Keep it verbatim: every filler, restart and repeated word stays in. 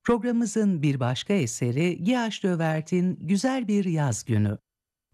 Programımızın bir başka eseri G H. Löwert'in Güzel Bir Yaz Günü.